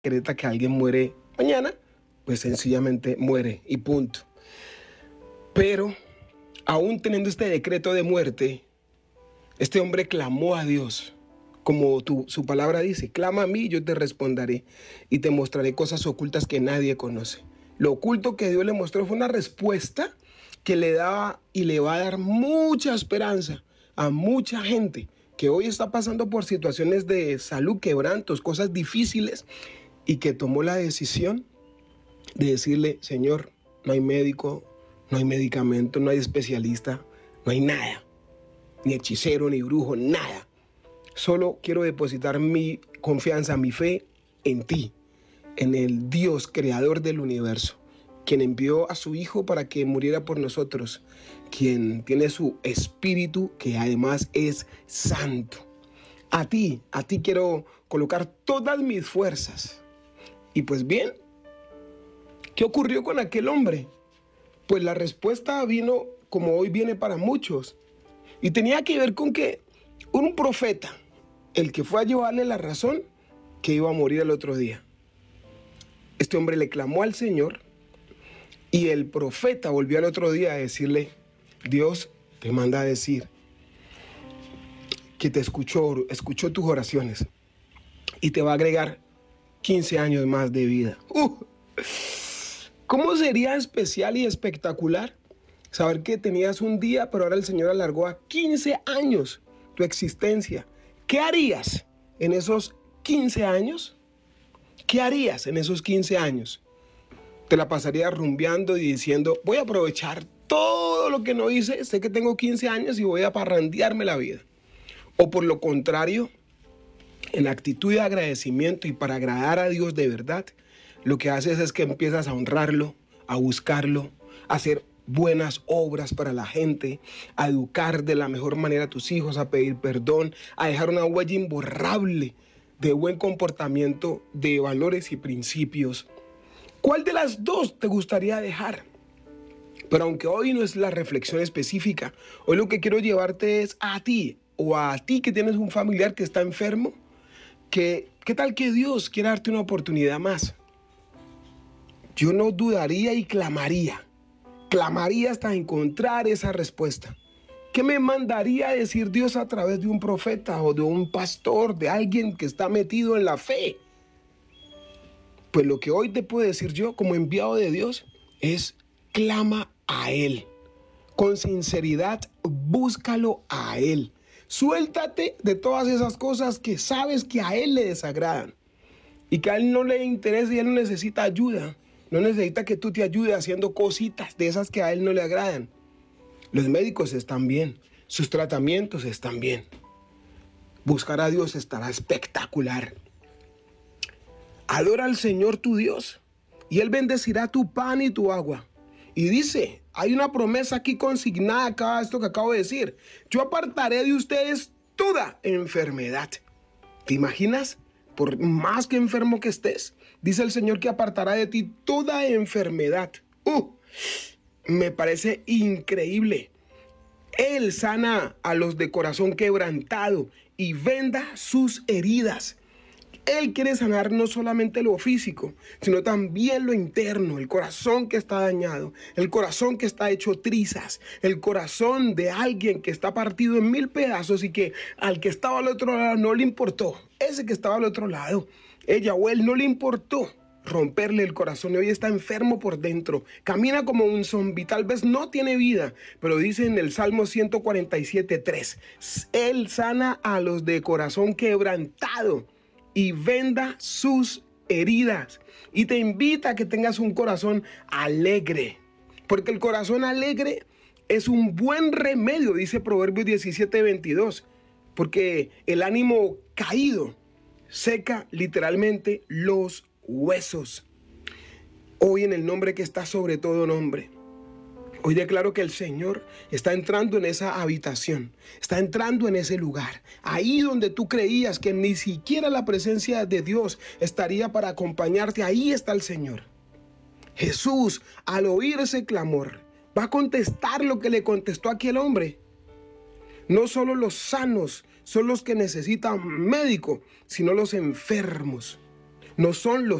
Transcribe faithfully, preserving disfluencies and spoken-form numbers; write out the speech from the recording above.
decreta que alguien muere mañana, pues sencillamente muere y punto. Pero aún teniendo este decreto de muerte, este hombre clamó a Dios, como tu, su palabra dice: clama a mí, yo te responderé y te mostraré cosas ocultas que nadie conoce. Lo oculto que Dios le mostró fue una respuesta que le daba y le va a dar mucha esperanza a mucha gente que hoy está pasando por situaciones de salud, quebrantos, cosas difíciles, y que tomó la decisión de decirle: Señor, no hay médico, no hay medicamento, no hay especialista, no hay nada, ni hechicero, ni brujo, nada. Solo quiero depositar mi confianza, mi fe en ti, en el Dios creador del universo, quien envió a su Hijo para que muriera por nosotros, quien tiene su Espíritu, que además es santo. A ti, a ti quiero colocar todas mis fuerzas. Y pues bien, ¿qué ocurrió con aquel hombre? Pues la respuesta vino como hoy viene para muchos. Y tenía que ver con que un profeta, el que fue a llevarle la razón, que iba a morir el otro día. Este hombre le clamó al Señor y el profeta volvió al otro día a decirle: Dios te manda a decir que te escuchó, escuchó tus oraciones y te va a agregar quince años más de vida. Uh, ¿Cómo sería especial y espectacular saber que tenías un día, pero ahora el Señor alargó a quince años tu existencia? ¿Qué harías en esos quince años? ¿Qué harías en esos quince años? ¿Te la pasarías rumbeando y diciendo: voy a aprovechar todo lo que no hice, sé que tengo quince años y voy a parrandearme la vida? O por lo contrario, en actitud de agradecimiento y para agradar a Dios de verdad, lo que haces es que empiezas a honrarlo, a buscarlo, a hacer buenas obras para la gente, a educar de la mejor manera a tus hijos, a pedir perdón, a dejar una huella imborrable de buen comportamiento, de valores y principios. ¿Cuál de las dos te gustaría dejar? Pero aunque hoy no es la reflexión específica, hoy lo que quiero llevarte es a ti, o a ti que tienes un familiar que está enfermo, que ¿qué tal que Dios quiera darte una oportunidad más? Yo no dudaría y clamaría, clamaría hasta encontrar esa respuesta. ¿Qué me mandaría a decir Dios a través de un profeta o de un pastor, de alguien que está metido en la fe? Pues lo que hoy te puedo decir yo como enviado de Dios es: clama a Él. Con sinceridad, búscalo a Él. Suéltate de todas esas cosas que sabes que a Él le desagradan y que a Él no le interesa y Él no necesita ayuda. No necesita que tú te ayudes haciendo cositas de esas que a Él no le agradan. Los médicos están bien, sus tratamientos están bien. Buscar a Dios estará espectacular. Adora al Señor tu Dios y Él bendecirá tu pan y tu agua. Y dice, hay una promesa aquí consignada acá, esto que acabo de decir: yo apartaré de ustedes toda enfermedad. ¿Te imaginas? Por más que enfermo que estés, dice el Señor que apartará de ti toda enfermedad. Uh, me parece increíble. Él sana a los de corazón quebrantado y venda sus heridas. Él quiere sanar no solamente lo físico, sino también lo interno, el corazón que está dañado, el corazón que está hecho trizas, el corazón de alguien que está partido en mil pedazos y que al que estaba al otro lado no le importó. Ese que estaba al otro lado, ella o él, no le importó romperle el corazón y hoy está enfermo por dentro. Camina como un zombi, tal vez no tiene vida, pero dice en el Salmo ciento cuarenta y siete, tres, Él sana a los de corazón quebrantado y venda sus heridas. Y te invita a que tengas un corazón alegre, porque el corazón alegre es un buen remedio, dice Proverbios diecisiete, veintidós, porque el ánimo caído seca literalmente los huesos. Hoy, en el nombre que está sobre todo nombre, hoy declaro que el Señor está entrando en esa habitación, está entrando en ese lugar, ahí donde tú creías que ni siquiera la presencia de Dios estaría para acompañarte. Ahí está el Señor. Jesús, al oír ese clamor, va a contestar lo que le contestó a aquel hombre. No solo los sanos son los que necesitan médico, sino los enfermos. no son los